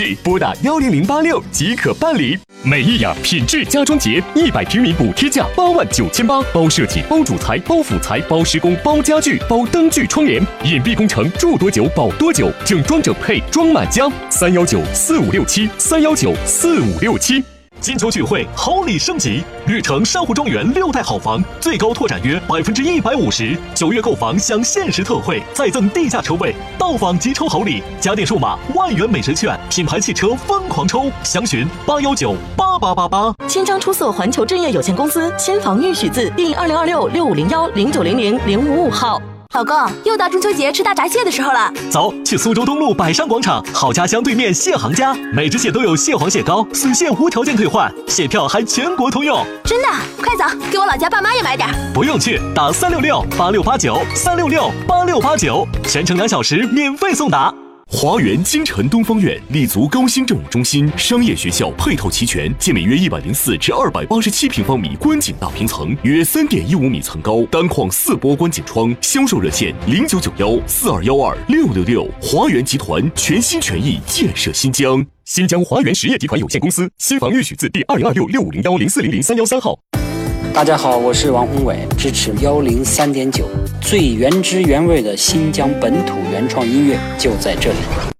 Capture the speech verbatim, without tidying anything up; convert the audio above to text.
制，拨打幺零零八六即可办理。美意雅品质家装节，一百平米补贴价八万九千八，包设计、包主材、包辅材、包施工、包家具、包灯具窗帘，隐蔽工程，住多久保多久，整装整配装满家。三幺九四五六七，三幺九四五六七。金秋聚会，好礼升级，绿城珊瑚庄园六代好房，最高拓展约百分之一百五十。九月购房享限时特惠，再赠地价车位，到访即抽好礼，家电数码万元美食券，品牌汽车疯狂抽，详询八幺九八八八八。 千张出色环球置业有限公司千房玉许字第二零二六六五零幺零九零零零五五号。 老公，又到中秋节吃大闸蟹的时候了， 走，去苏州东路百山广场好家乡对面蟹行家，每只蟹都有蟹黄蟹膏，损蟹无条件退换，蟹票还全国通用。 真的？快走，给我老家爸妈也买点。 不用去，打三六六八六八九三六六八六八九，全程两小时免费送达。华园京城东方院立足高新政务中心，商业学校配套齐全，建面约一百零四至二百八十七平方米观景大平层，约三点一五米层高，单框四波观景窗。销售热线零九九幺四二幺二六六六。华园集团全心全意建设新疆。新疆华园实业集团有限公司，新房预许字第二零二六六五零幺零四零零三幺三号。 大家好，我是王宏伟，支持幺零三点九，最原汁原味的新疆本土原创音乐就在这里。